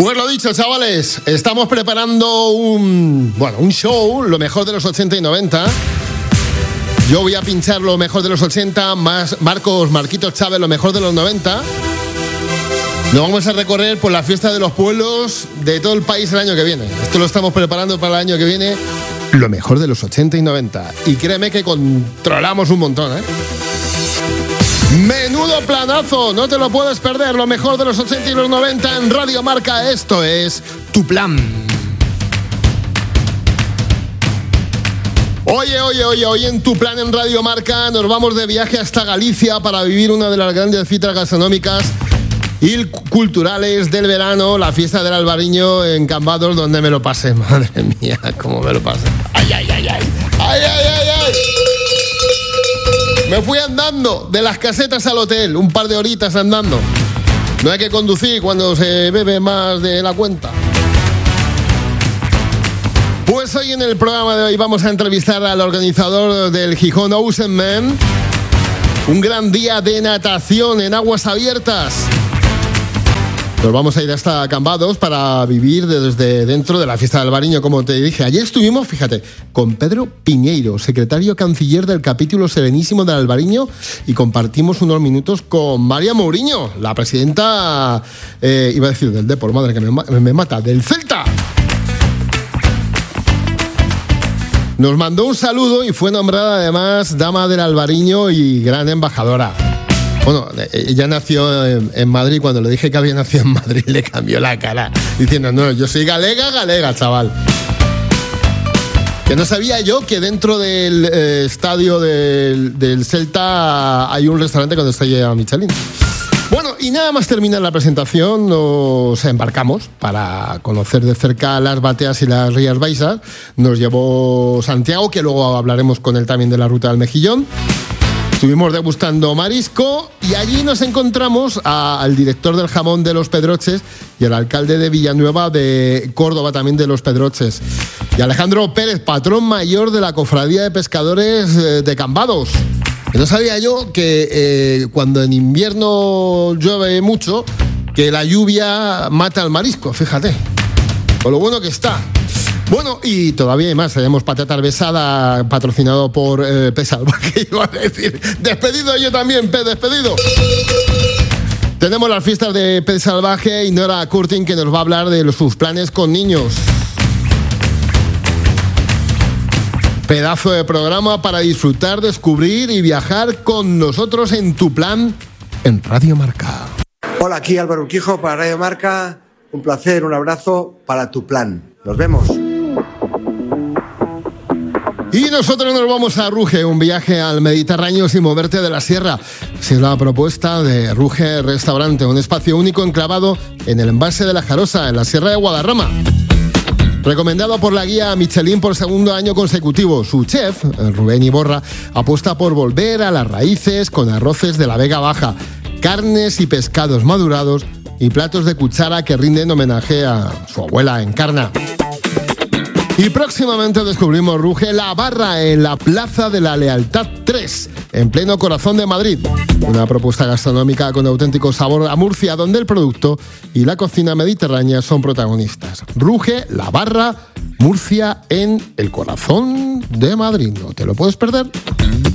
Pues lo dicho, chavales, estamos preparando un show, lo mejor de los 80 y 90. Yo voy a pinchar lo mejor de los 80, más Marquitos Chávez, lo mejor de los 90. Nos vamos a recorrer por la fiesta de los pueblos de todo el país el año que viene. Esto lo estamos preparando para el año que viene, lo mejor de los 80 y 90. Y créeme que controlamos un montón, ¿eh? Menudo planazo, no te lo puedes perder, lo mejor de los 80 y los 90 en Radio Marca. Esto es Tu Plan. Oye, en Tu Plan en Radio Marca nos vamos de viaje hasta Galicia para vivir una de las grandes citas gastronómicas y culturales del verano, la fiesta del Albariño en Cambados, donde me lo pasé. Madre mía, cómo me lo pasé. ¡Ay! Me fui andando de las casetas al hotel, un par de horitas andando. No hay que conducir cuando se bebe más de la cuenta. Pues hoy en el programa de hoy vamos a entrevistar al organizador del Gijón Oceanman. Un gran día de natación en aguas abiertas. Nos vamos a ir hasta Cambados para vivir desde dentro de la fiesta del Albariño, como te dije. Ayer estuvimos, fíjate, con Pedro Piñeiro, secretario canciller del capítulo serenísimo del Albariño, y compartimos unos minutos con María Mourinho, la presidenta, iba a decir del Depor, madre que me mata, del Celta. Nos mandó un saludo y fue nombrada además dama del Albariño y gran embajadora. Bueno, ella nació en Madrid. Cuando le dije que había nacido en Madrid le cambió la cara, diciendo, no, yo soy galega, chaval. Que no sabía yo que dentro del estadio del Celta hay un restaurante con estrella Michelin. Bueno, y nada más terminar la presentación, nos embarcamos para conocer de cerca las Bateas y las Rías Baixas. Nos llevó Santiago, que luego hablaremos con él también de la ruta del Mejillón. Estuvimos degustando marisco y allí nos encontramos al director del jamón de Los Pedroches y al alcalde de Villanueva de Córdoba, también de Los Pedroches. Y Alejandro Pérez, patrón mayor de la Cofradía de Pescadores de Cambados. Y no sabía yo que cuando en invierno llueve mucho, que la lluvia mata al marisco, fíjate. Con lo bueno que está. Bueno, y todavía hay más. Tenemos patata besada, patrocinado por Pez Salvaje, iba a decir. Despedido yo también, Pez, despedido. Tenemos las fiestas de Pez Salvaje y Nora Curtin, que nos va a hablar de sus planes con niños. Pedazo de programa para disfrutar, descubrir y viajar con nosotros en Tu Plan en Radio Marca. Hola, aquí Álvaro Urquijo para Radio Marca. Un placer, un abrazo para Tu Plan. Nos vemos. Y nosotros nos vamos a Ruge, un viaje al Mediterráneo sin moverte de la sierra. Así es la propuesta de Ruge Restaurante, un espacio único enclavado en el embalse de la Jarosa, en la Sierra de Guadarrama. Recomendado por la guía Michelin por segundo año consecutivo, su chef, Rubén Iborra, apuesta por volver a las raíces con arroces de la Vega Baja, carnes y pescados madurados y platos de cuchara que rinden homenaje a su abuela Encarna. Y próximamente descubrimos Ruge La Barra en la Plaza de la Lealtad 3, en pleno corazón de Madrid. Una propuesta gastronómica con auténtico sabor a Murcia, donde el producto y la cocina mediterránea son protagonistas. Ruge La Barra, Murcia, en el corazón de Madrid. No te lo puedes perder.